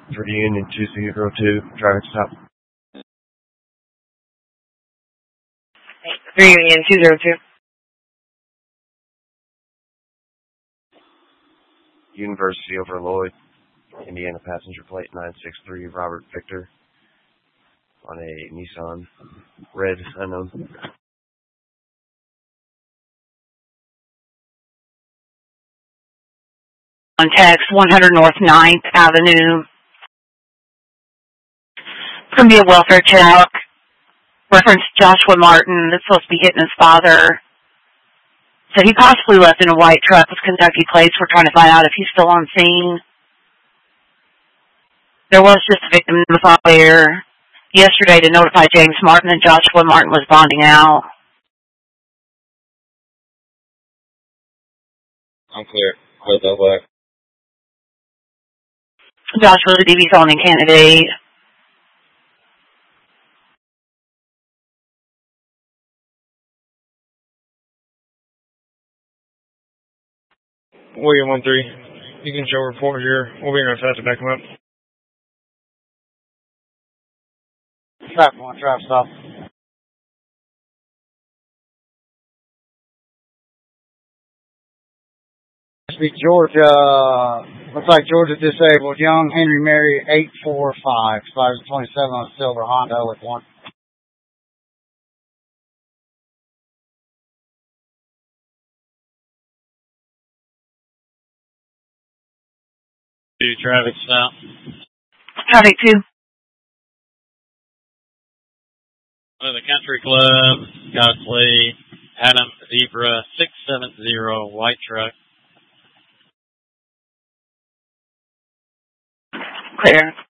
3 Union 202, traffic stop. 3 Union 202. University over Lloyd, Indiana passenger plate 963, Robert Victor, on a Nissan red unknown. On text 100 North 9th Avenue. It's going to be a welfare check. Reference Joshua Martin that's supposed to be hitting his father. Said he possibly left in a white truck with Kentucky plates. We're trying to find out if he's still on scene. There was just a victim in the fire yesterday to notify James Martin, and Joshua Martin was bonding out. I'm clear. Hotel Black. Joshua, the DV felony candidate. William 13. You can show report here. We'll be in our fast to back him up. Traffic 1, traffic stop. Speak Georgia. Looks like Georgia disabled. Young Henry Mary 845. Expires 27 on silver Honda with 1. Traffic stop. Traffic 2. The Country Club, Godsley, Adam Zebra 670, white truck. Clear.